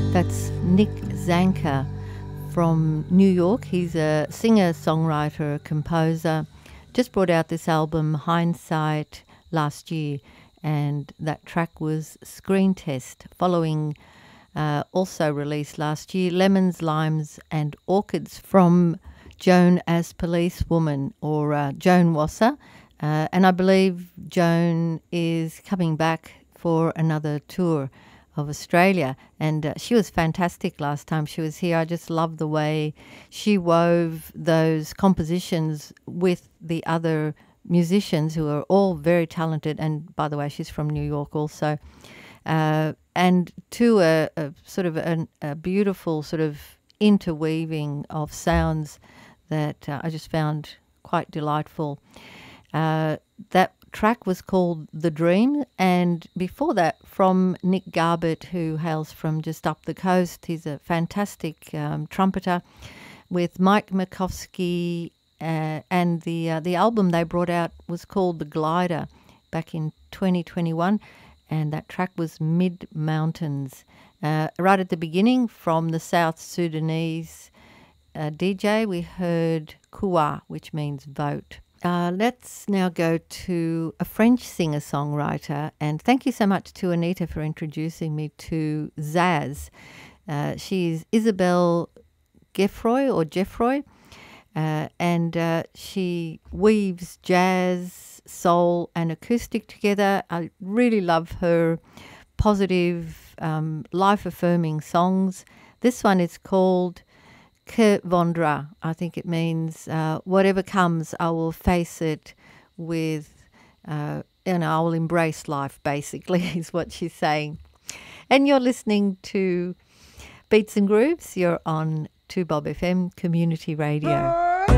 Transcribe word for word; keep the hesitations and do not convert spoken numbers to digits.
That's Nick Zanker from New York. He's a singer, songwriter, composer. Just brought out this album, Hindsight, last year, and that track was Screen Test, following uh, also released last year, Lemons, Limes and Orchids from Joan as Policewoman, or uh, Joan Wasser. Uh, and I believe Joan is coming back for another tour of Australia, and uh, she was fantastic last time she was here. I just love the way she wove those compositions with the other musicians who are all very talented, and by the way, she's from New York also, uh, and to a, a sort of an, a beautiful sort of interweaving of sounds that uh, I just found quite delightful. Uh, that track was called The Dream, and before that, from Nick Garbett, who hails from just up the coast. He's a fantastic um, trumpeter, with Mike Makovsky, uh, and the uh, the album they brought out was called The Glider back in twenty twenty-one, and that track was Mid Mountains. Uh, right at the beginning, from the South Sudanese uh, D J, we heard Kua, which means vote. Uh, let's now go to a French singer-songwriter, and thank you so much to Anita for introducing me to Zaz. Uh, she's Isabelle Geffroy, or Geffroy, uh, and uh, she weaves jazz, soul and acoustic together. I really love her positive, um, life-affirming songs. This one is called Que Vendra. I think it means uh, whatever comes, I will face it with, uh, you know, I will embrace life, basically, is what she's saying. And you're listening to Beats and Grooves. You're on two Bob F M Community Radio.